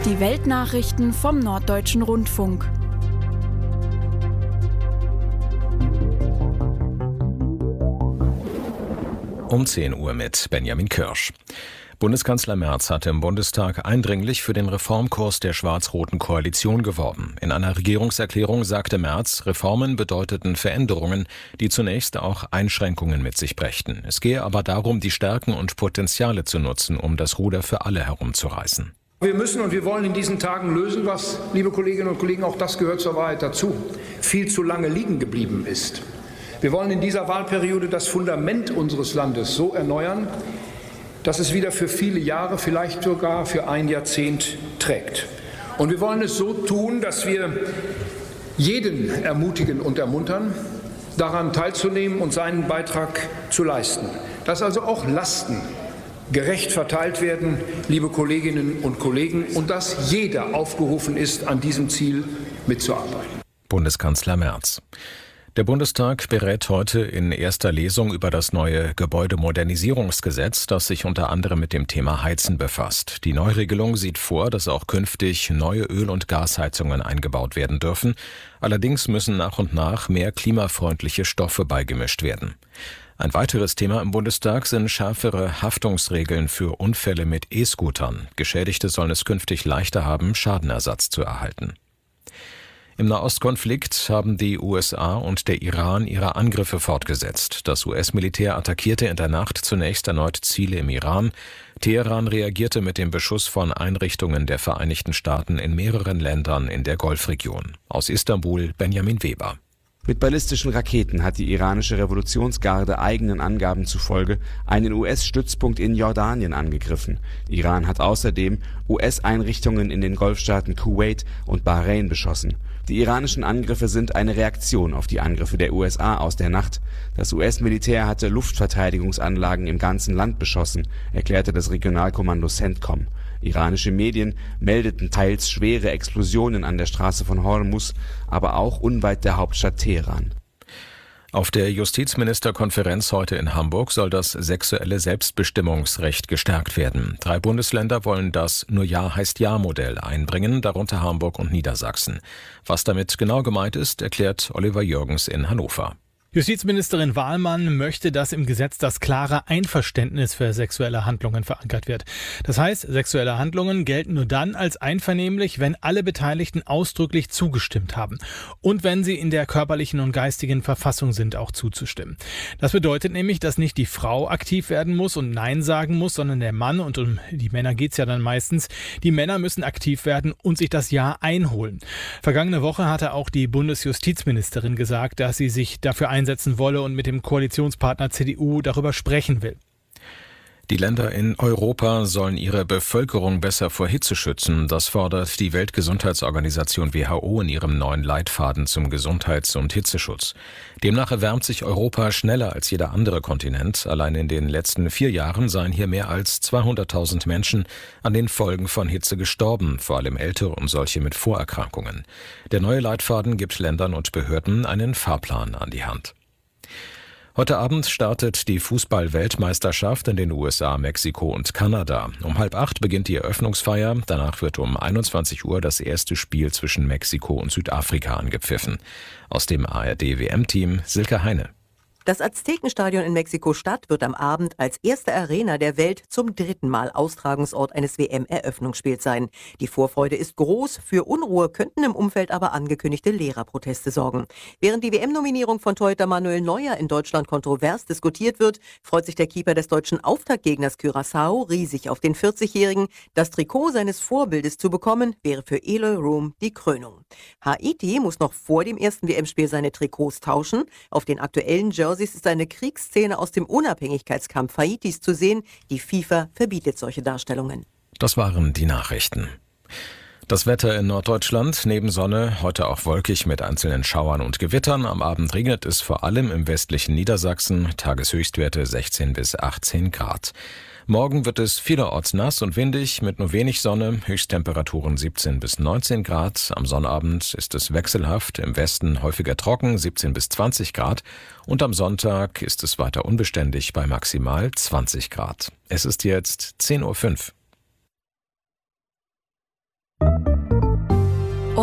Die Weltnachrichten vom Norddeutschen Rundfunk. Um 10 Uhr mit Benjamin Kirsch. Bundeskanzler Merz hatte im Bundestag eindringlich für den Reformkurs der schwarz-roten Koalition geworben. In einer Regierungserklärung sagte Merz, Reformen bedeuteten Veränderungen, die zunächst auch Einschränkungen mit sich brächten. Es gehe aber darum, die Stärken und Potenziale zu nutzen, um das Ruder für alle herumzureißen. Wir müssen und wir wollen in diesen Tagen lösen, was, liebe Kolleginnen und Kollegen, auch das gehört zur Wahrheit dazu, viel zu lange liegen geblieben ist. Wir wollen in dieser Wahlperiode das Fundament unseres Landes so erneuern, dass es wieder für viele Jahre, vielleicht sogar für ein Jahrzehnt trägt. Und wir wollen es so tun, dass wir jeden ermutigen und ermuntern, daran teilzunehmen und seinen Beitrag zu leisten. Dass also auch Lasten gerecht verteilt werden, liebe Kolleginnen und Kollegen, und dass jeder aufgerufen ist, an diesem Ziel mitzuarbeiten. Bundeskanzler Merz. Der Bundestag berät heute in erster Lesung über das neue Gebäudemodernisierungsgesetz, das sich unter anderem mit dem Thema Heizen befasst. Die Neuregelung sieht vor, dass auch künftig neue Öl- und Gasheizungen eingebaut werden dürfen. Allerdings müssen nach und nach mehr klimafreundliche Stoffe beigemischt werden. Ein weiteres Thema im Bundestag sind schärfere Haftungsregeln für Unfälle mit E-Scootern. Geschädigte sollen es künftig leichter haben, Schadenersatz zu erhalten. Im Nahostkonflikt haben die USA und der Iran ihre Angriffe fortgesetzt. Das US-Militär attackierte in der Nacht zunächst erneut Ziele im Iran. Teheran reagierte mit dem Beschuss von Einrichtungen der Vereinigten Staaten in mehreren Ländern in der Golfregion. Aus Istanbul Benjamin Weber. Mit ballistischen Raketen hat die iranische Revolutionsgarde eigenen Angaben zufolge einen US-Stützpunkt in Jordanien angegriffen. Iran hat außerdem US-Einrichtungen in den Golfstaaten Kuwait und Bahrain beschossen. Die iranischen Angriffe sind eine Reaktion auf die Angriffe der USA aus der Nacht. Das US-Militär hatte Luftverteidigungsanlagen im ganzen Land beschossen, erklärte das Regionalkommando CENTCOM. Iranische Medien meldeten teils schwere Explosionen an der Straße von Hormuz, aber auch unweit der Hauptstadt Teheran. Auf der Justizministerkonferenz heute in Hamburg soll das sexuelle Selbstbestimmungsrecht gestärkt werden. 3 Bundesländer wollen das Nur Ja heißt Ja-Modell einbringen, darunter Hamburg und Niedersachsen. Was damit genau gemeint ist, erklärt Oliver Jürgens in Hannover. Justizministerin Wahlmann möchte, dass im Gesetz das klare Einverständnis für sexuelle Handlungen verankert wird. Das heißt, sexuelle Handlungen gelten nur dann als einvernehmlich, wenn alle Beteiligten ausdrücklich zugestimmt haben und wenn sie in der körperlichen und geistigen Verfassung sind, auch zuzustimmen. Das bedeutet nämlich, dass nicht die Frau aktiv werden muss und Nein sagen muss, sondern der Mann, und um die Männer geht's ja dann meistens, die Männer müssen aktiv werden und sich das Ja einholen. Vergangene Woche hatte auch die Bundesjustizministerin gesagt, dass sie sich dafür einsetzen wolle und mit dem Koalitionspartner CDU darüber sprechen will. Die Länder in Europa sollen ihre Bevölkerung besser vor Hitze schützen. Das fordert die Weltgesundheitsorganisation WHO in ihrem neuen Leitfaden zum Gesundheits- und Hitzeschutz. Demnach erwärmt sich Europa schneller als jeder andere Kontinent. Allein in den letzten 4 Jahren seien hier mehr als 200.000 Menschen an den Folgen von Hitze gestorben, vor allem Ältere und solche mit Vorerkrankungen. Der neue Leitfaden gibt Ländern und Behörden einen Fahrplan an die Hand. Heute Abend startet die Fußball-Weltmeisterschaft in den USA, Mexiko und Kanada. Um 7:30 beginnt die Eröffnungsfeier. Danach wird um 21 Uhr das erste Spiel zwischen Mexiko und Südafrika angepfiffen. Aus dem ARD-WM-Team Silke Heine. Das Aztekenstadion in Mexiko-Stadt wird am Abend als erste Arena der Welt zum 3. Mal Austragungsort eines WM-Eröffnungsspiels sein. Die Vorfreude ist groß, für Unruhe könnten im Umfeld aber angekündigte Lehrerproteste sorgen. Während die WM-Nominierung von Torhüter Manuel Neuer in Deutschland kontrovers diskutiert wird, freut sich der Keeper des deutschen Auftaktgegners Curaçao riesig auf den 40-Jährigen. Das Trikot seines Vorbildes zu bekommen, wäre für Eloy Room die Krönung. Haiti muss noch vor dem ersten WM-Spiel seine Trikots tauschen. Auf den aktuellen Jerseys ist eine Kriegsszene aus dem Unabhängigkeitskampf Haitis zu sehen. Die FIFA verbietet solche Darstellungen. Das waren die Nachrichten. Das Wetter in Norddeutschland, neben Sonne, heute auch wolkig mit einzelnen Schauern und Gewittern. Am Abend regnet es vor allem im westlichen Niedersachsen, Tageshöchstwerte 16 bis 18 Grad. Morgen wird es vielerorts nass und windig mit nur wenig Sonne, Höchsttemperaturen 17 bis 19 Grad. Am Sonnabend ist es wechselhaft, im Westen häufiger trocken, 17 bis 20 Grad. Und am Sonntag ist es weiter unbeständig bei maximal 20 Grad. Es ist jetzt 10:05 Uhr.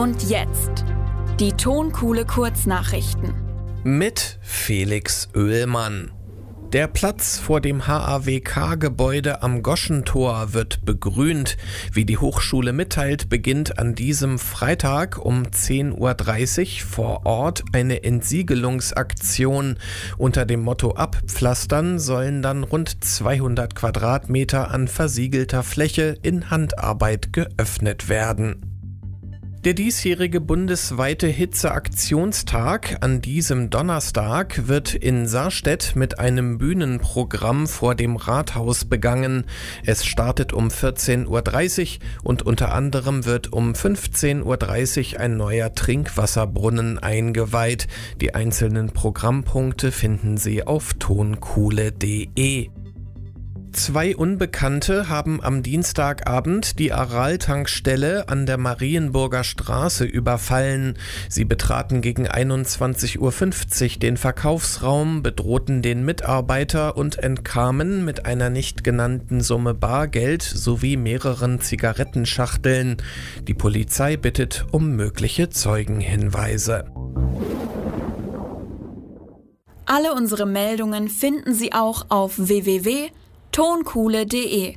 Und jetzt die Tonkuhle Kurznachrichten. Mit Felix Oehlmann. Der Platz vor dem HAWK-Gebäude am Goschentor wird begrünt. Wie die Hochschule mitteilt, beginnt an diesem Freitag um 10:30 Uhr vor Ort eine Entsiegelungsaktion. Unter dem Motto Abpflastern sollen dann rund 200 Quadratmeter an versiegelter Fläche in Handarbeit geöffnet werden. Der diesjährige bundesweite Hitzeaktionstag an diesem Donnerstag wird in Sarstedt mit einem Bühnenprogramm vor dem Rathaus begangen. Es startet um 14:30 Uhr und unter anderem wird um 15:30 Uhr ein neuer Trinkwasserbrunnen eingeweiht. Die einzelnen Programmpunkte finden Sie auf tonkuhle.de. 2 Unbekannte haben am Dienstagabend die Aral-Tankstelle an der Marienburger Straße überfallen. Sie betraten gegen 21:50 Uhr den Verkaufsraum, bedrohten den Mitarbeiter und entkamen mit einer nicht genannten Summe Bargeld sowie mehreren Zigarettenschachteln. Die Polizei bittet um mögliche Zeugenhinweise. Alle unsere Meldungen finden Sie auch auf www.tonkuhle.de.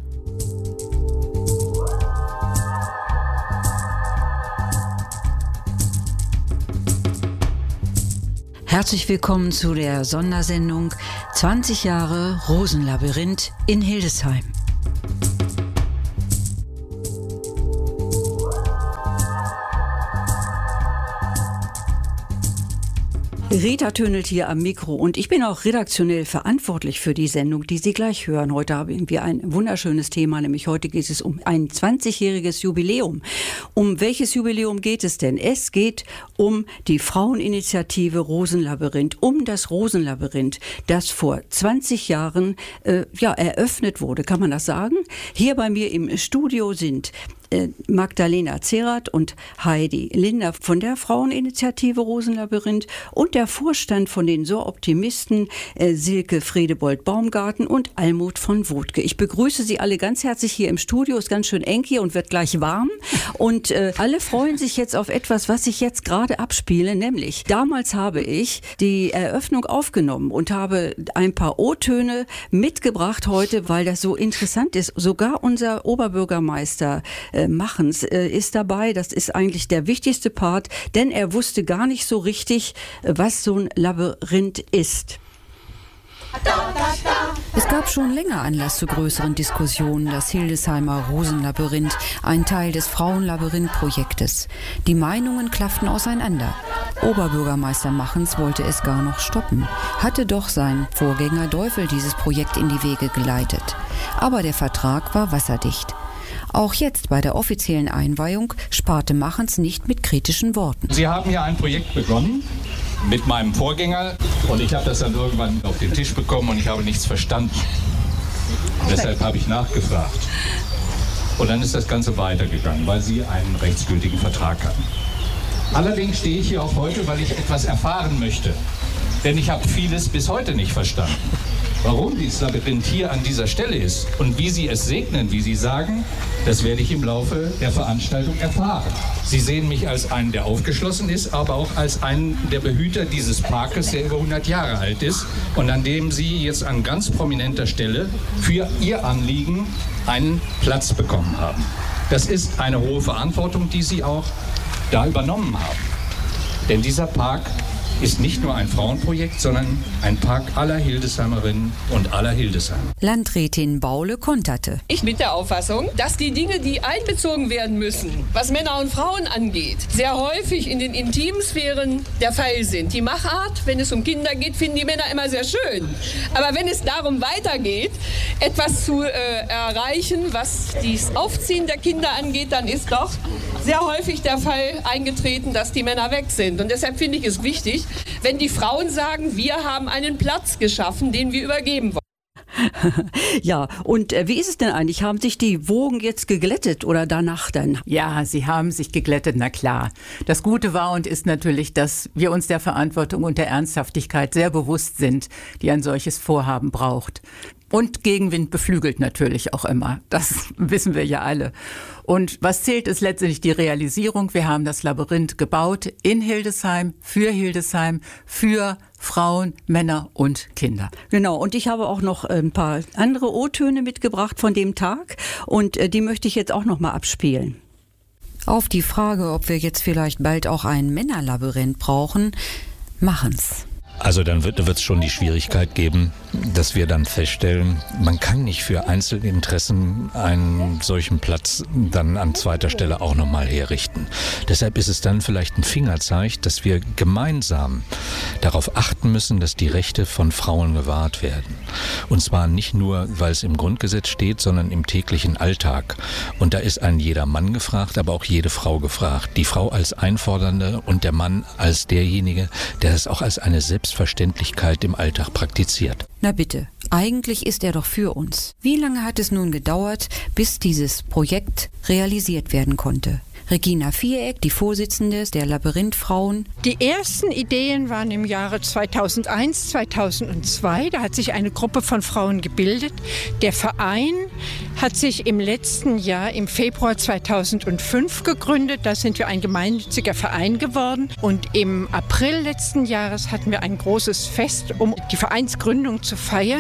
Herzlich willkommen zu der Sondersendung 20 Jahre Rosenlabyrinth in Hildesheim. Rita Tönnelt hier am Mikro und ich bin auch redaktionell verantwortlich für die Sendung, die Sie gleich hören. Heute haben wir ein wunderschönes Thema, nämlich heute geht es um ein 20-jähriges Jubiläum. Um welches Jubiläum geht es denn? Es geht um die Fraueninitiative Rosenlabyrinth, um das Rosenlabyrinth, das vor 20 Jahren eröffnet wurde, kann man das sagen? Hier bei mir im Studio sind Magdalena Zerath und Heidi Linder von der Fraueninitiative Rosenlabyrinth und der Vorstand von den SOR-Optimisten Silke Friedebold-Baumgarten und Almut von Wodke. Ich begrüße Sie alle ganz herzlich hier im Studio. Ist ganz schön eng hier und wird gleich warm. Und alle freuen sich jetzt auf etwas, was ich jetzt gerade abspiele, nämlich damals habe ich die Eröffnung aufgenommen und habe ein paar O-Töne mitgebracht heute, weil das so interessant ist. Sogar unser Oberbürgermeister Machens ist dabei. Das ist eigentlich der wichtigste Part, denn er wusste gar nicht so richtig, was so ein Labyrinth ist. Es gab schon länger Anlass zu größeren Diskussionen, das Hildesheimer Rosenlabyrinth, ein Teil des Frauenlabyrinth-Projektes. Die Meinungen klafften auseinander. Oberbürgermeister Machens wollte es gar noch stoppen, hatte doch sein Vorgänger Deufel dieses Projekt in die Wege geleitet. Aber der Vertrag war wasserdicht. Auch jetzt bei der offiziellen Einweihung sparte Machens nicht mit kritischen Worten. Sie haben ja ein Projekt begonnen mit meinem Vorgänger und ich habe das dann irgendwann auf den Tisch bekommen und ich habe nichts verstanden. Und deshalb habe ich nachgefragt. Und dann ist das Ganze weitergegangen, weil Sie einen rechtsgültigen Vertrag hatten. Allerdings stehe ich hier auch heute, weil ich etwas erfahren möchte. Denn ich habe vieles bis heute nicht verstanden. Warum dieses Labyrinth hier an dieser Stelle ist und wie Sie es segnen, wie Sie sagen, das werde ich im Laufe der Veranstaltung erfahren. Sie sehen mich als einen, der aufgeschlossen ist, aber auch als einen der Behüter dieses Parkes, der über 100 Jahre alt ist und an dem Sie jetzt an ganz prominenter Stelle für Ihr Anliegen einen Platz bekommen haben. Das ist eine hohe Verantwortung, die Sie auch da übernommen haben. Denn dieser Park ist nicht nur ein Frauenprojekt, sondern ein Park aller Hildesheimerinnen und aller Hildesheimer. Landrätin Baule konterte. Ich bin der Auffassung, dass die Dinge, die einbezogen werden müssen, was Männer und Frauen angeht, sehr häufig in den Intimsphären der Fall sind. Die Machart, wenn es um Kinder geht, finden die Männer immer sehr schön. Aber wenn es darum weitergeht, etwas zu erreichen, was das Aufziehen der Kinder angeht, dann ist doch sehr häufig der Fall eingetreten, dass die Männer weg sind. Und deshalb finde ich es wichtig, wenn die Frauen sagen, wir haben einen Platz geschaffen, den wir übergeben wollen. Ja, und wie ist es denn eigentlich? Haben sich die Wogen jetzt geglättet oder danach dann? Ja, sie haben sich geglättet, na klar. Das Gute war und ist natürlich, dass wir uns der Verantwortung und der Ernsthaftigkeit sehr bewusst sind, die ein solches Vorhaben braucht. Und Gegenwind beflügelt natürlich auch immer. Das wissen wir ja alle. Und was zählt, ist letztendlich die Realisierung. Wir haben das Labyrinth gebaut in Hildesheim, für Frauen, Männer und Kinder. Genau, und ich habe auch noch ein paar andere O-Töne mitgebracht von dem Tag und die möchte ich jetzt auch noch mal abspielen. Auf die Frage, ob wir jetzt vielleicht bald auch ein Männerlabyrinth brauchen, machen's. Also dann wird es schon die Schwierigkeit geben, dass wir dann feststellen, man kann nicht für Einzelinteressen einen solchen Platz dann an zweiter Stelle auch nochmal herrichten. Deshalb ist es dann vielleicht ein Fingerzeig, dass wir gemeinsam darauf achten müssen, dass die Rechte von Frauen gewahrt werden. Und zwar nicht nur, weil es im Grundgesetz steht, sondern im täglichen Alltag. Und da ist ein jeder Mann gefragt, aber auch jede Frau gefragt. Die Frau als Einfordernde und der Mann als derjenige, der es auch als eine Selbstverständlichkeit im Alltag praktiziert. Na bitte, eigentlich ist er doch für uns. Wie lange hat es nun gedauert, bis dieses Projekt realisiert werden konnte? Regina Viereck, die Vorsitzende der Labyrinthfrauen. Die ersten Ideen waren im Jahre 2001, 2002. Da hat sich eine Gruppe von Frauen gebildet. Der Verein hat sich im letzten Jahr, im Februar 2005 gegründet. Da sind wir ein gemeinnütziger Verein geworden. Und im April letzten Jahres hatten wir ein großes Fest, um die Vereinsgründung zu feiern.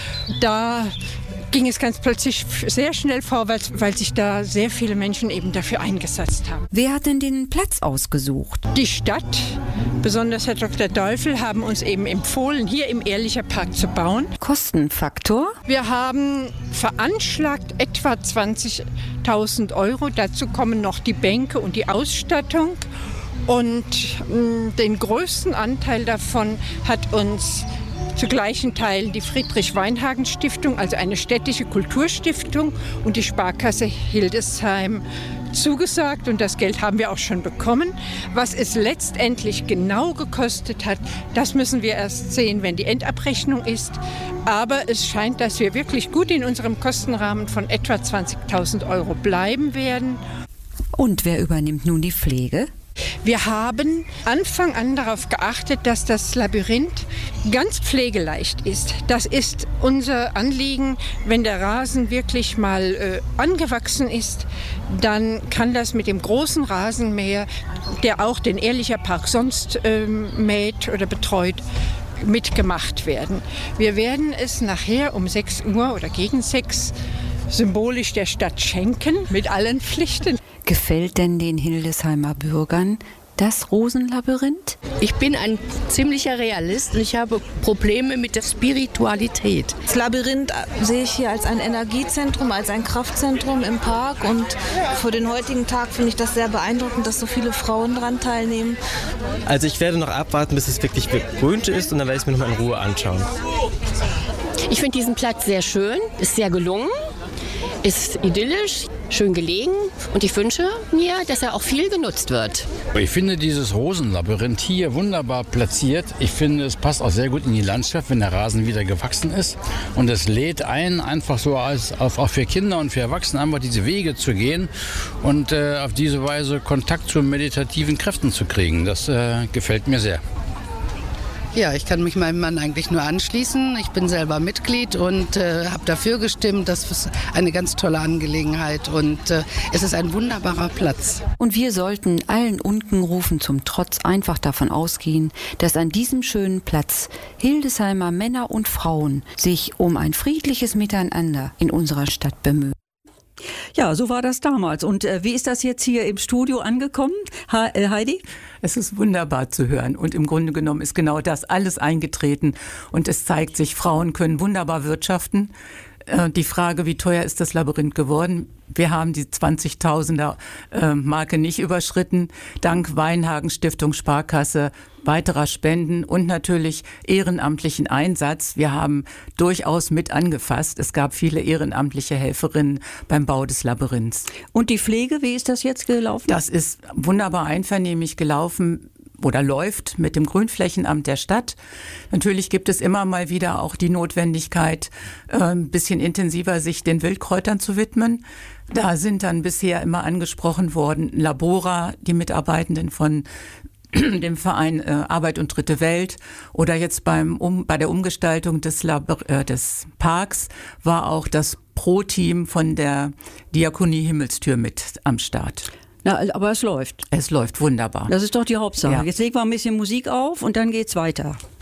Da ging es ganz plötzlich sehr schnell vorwärts, weil sich da sehr viele Menschen eben dafür eingesetzt haben. Wer hat denn den Platz ausgesucht? Die Stadt, besonders Herr Dr. Deufel, haben uns eben empfohlen, hier im Ehrlicher Park zu bauen. Kostenfaktor? Wir haben veranschlagt etwa 20.000 €. Dazu kommen noch die Bänke und die Ausstattung. Und den größten Anteil davon hat uns zu gleichen Teilen die Friedrich-Weinhagen-Stiftung, also eine städtische Kulturstiftung, und die Sparkasse Hildesheim zugesagt. Und das Geld haben wir auch schon bekommen. Was es letztendlich genau gekostet hat, das müssen wir erst sehen, wenn die Endabrechnung ist. Aber es scheint, dass wir wirklich gut in unserem Kostenrahmen von etwa 20.000 € bleiben werden. Und wer übernimmt nun die Pflege? Wir haben Anfang an darauf geachtet, dass das Labyrinth ganz pflegeleicht ist. Das ist unser Anliegen. Wenn der Rasen wirklich mal angewachsen ist, dann kann das mit dem großen Rasenmäher, der auch den Ehrlicher Park sonst mäht oder betreut, mitgemacht werden. Wir werden es nachher um 6 Uhr oder gegen 6 symbolisch der Stadt schenken, mit allen Pflichten. Gefällt denn den Hildesheimer Bürgern das Rosenlabyrinth? Ich bin ein ziemlicher Realist und ich habe Probleme mit der Spiritualität. Das Labyrinth sehe ich hier als ein Energiezentrum, als ein Kraftzentrum im Park. Und für den heutigen Tag finde ich das sehr beeindruckend, dass so viele Frauen daran teilnehmen. Also ich werde noch abwarten, bis es wirklich begrünt ist, und dann werde ich es mir noch mal in Ruhe anschauen. Ich finde diesen Platz sehr schön, ist sehr gelungen, ist idyllisch, schön gelegen, und ich wünsche mir, dass er auch viel genutzt wird. Ich finde dieses Rosenlabyrinth hier wunderbar platziert. Ich finde, es passt auch sehr gut in die Landschaft, wenn der Rasen wieder gewachsen ist. Und es lädt ein, einfach so auch für Kinder und für Erwachsene einfach diese Wege zu gehen und auf diese Weise Kontakt zu meditativen Kräften zu kriegen. Das gefällt mir sehr. Ja, ich kann mich meinem Mann eigentlich nur anschließen. Ich bin selber Mitglied und habe dafür gestimmt. Das ist eine ganz tolle Angelegenheit und es ist ein wunderbarer Platz. Und wir sollten allen Unkenrufen zum Trotz einfach davon ausgehen, dass an diesem schönen Platz Hildesheimer Männer und Frauen sich um ein friedliches Miteinander in unserer Stadt bemühen. Ja, so war das damals. Und wie ist das jetzt hier im Studio angekommen, Heidi? Es ist wunderbar zu hören und im Grunde genommen ist genau das alles eingetreten und es zeigt sich, Frauen können wunderbar wirtschaften. Die Frage, wie teuer ist das Labyrinth geworden? Wir haben die 20.000er Marke nicht überschritten, dank Weinhagen Stiftung, Sparkasse, weiterer Spenden und natürlich ehrenamtlichen Einsatz. Wir haben durchaus mit angefasst. Es gab viele ehrenamtliche Helferinnen beim Bau des Labyrinths. Und die Pflege, wie ist das jetzt gelaufen? Das ist wunderbar einvernehmlich gelaufen oder läuft mit dem Grünflächenamt der Stadt. Natürlich gibt es immer mal wieder auch die Notwendigkeit, ein bisschen intensiver sich den Wildkräutern zu widmen. Da sind dann bisher immer angesprochen worden Labora, die Mitarbeitenden von dem Verein Arbeit und Dritte Welt, oder jetzt bei der Umgestaltung des Parks war auch das Pro-Team von der Diakonie Himmelstür mit am Start. Na, aber es läuft. Es läuft wunderbar. Das ist doch die Hauptsache. Ja. Jetzt legen wir ein bisschen Musik auf und dann geht's weiter.